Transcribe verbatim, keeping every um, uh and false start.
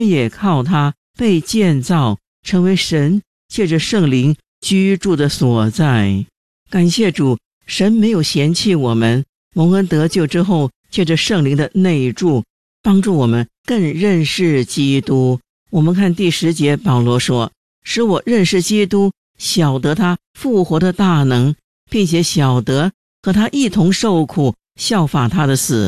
也靠他被建造，成为神借着圣灵居住的所在。感谢主，神没有嫌弃我们，蒙恩得救之后，借着圣灵的内住，帮助我们更认识基督。我们看第十节，保罗说，使我认识基督，晓得他复活的大能，并且晓得和他一同受苦，效法他的死。